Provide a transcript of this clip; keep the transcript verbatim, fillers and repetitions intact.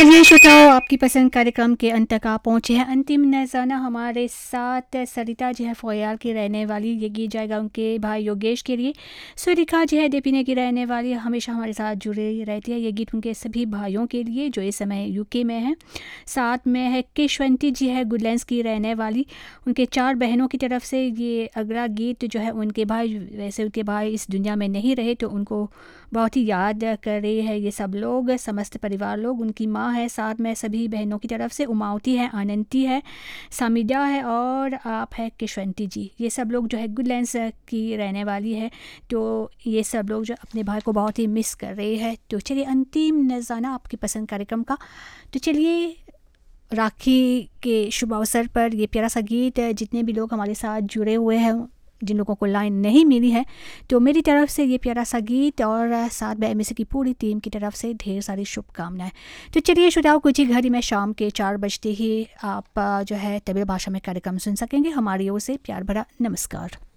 चलिए श्रोताओं, आपकी पसंद कार्यक्रम के अंत तक आप पहुँचे हैं। अंतिम नज़ाना हमारे साथ सरिता जी है फोयाल की रहने वाली, ये गीत जाएगा उनके भाई योगेश के लिए। सुरिका जी है देपीने की रहने वाली, हमेशा हमारे साथ जुड़े रहती है। ये गीत उनके सभी भाइयों के लिए जो इस समय यूके में हैं। साथ में है केशवंती जी है गुडलैंड्स की रहने वाली, उनके चार बहनों की तरफ से ये अगला गीत जो है उनके भाई, वैसे उनके भाई इस दुनिया में नहीं रहे तो उनको बहुत ही याद कर रहे हैं ये सब लोग, समस्त परिवार लोग। उनकी माँ है, साथ में सभी बहनों की तरफ से उमावती है, आनंती है, सामिदा है और आप है केशवंती जी। ये सब लोग जो है गुडलैंड्स की रहने वाली है, तो ये सब लोग जो अपने भाई को बहुत ही मिस कर रहे हैं। तो चलिए अंतिम नज़ाना आपकी पसंद कार्यक्रम का। तो चलिए राखी के शुभ अवसर पर ये प्यारा सा गीत, जितने भी लोग हमारे साथ जुड़े हुए हैं, जिन लोगों को लाइन नहीं मिली है, तो मेरी तरफ से ये प्यारा सा गीत और साथ में एमएससी की पूरी टीम की तरफ से ढेर सारी शुभकामनाएं। तो चलिए श्रोताओं, कुछ ही घड़ी में शाम के चार बजते ही आप जो है तमिल भाषा में कार्यक्रम सुन सकेंगे। हमारी ओर से प्यार भरा नमस्कार।